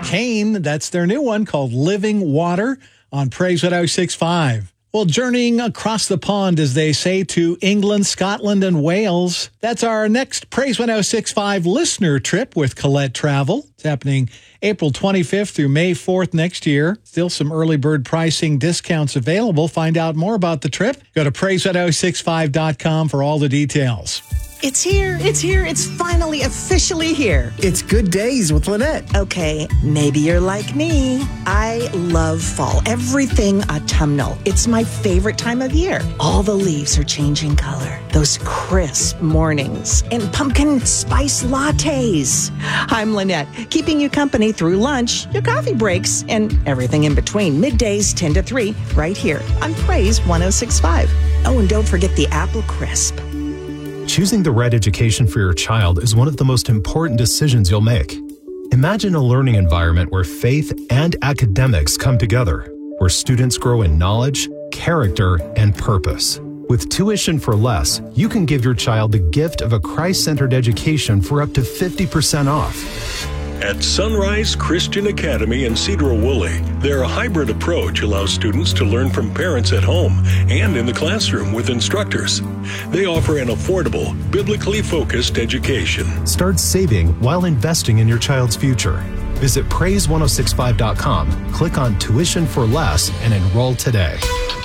Kane. That's their new one called Living Water on Praise 106.5. Well, journeying across the pond, as they say, to England, Scotland, and Wales. That's our next Praise 106.5 listener trip with Colette Travel. It's happening April 25th through May 4th next year. Still some early bird pricing discounts available. Find out more about the trip. Go to praise1065.com for all the details. It's here. It's finally officially here. It's Good Days with Lynette. Okay, maybe you're like me. I love fall. Everything autumnal. It's my favorite time of year. All the leaves are changing color. Those crisp mornings and pumpkin spice lattes. I'm Lynette, keeping you company through lunch, your coffee breaks, and everything in between. Middays 10 to 3, right here on Praise 106.5. Oh, and don't forget the apple crisp. Choosing the right education for your child is one of the most important decisions you'll make. Imagine a learning environment where faith and academics come together, where students grow in knowledge, character, and purpose. With Tuition for Less, you can give your child the gift of a Christ-centered education for up to 50% off. At Sunrise Christian Academy in Cedar-Woolley, their hybrid approach allows students to learn from parents at home and in the classroom with instructors. They offer an affordable, biblically focused education. Start saving while investing in your child's future. Visit praise1065.com, click on Tuition for Less, and enroll today.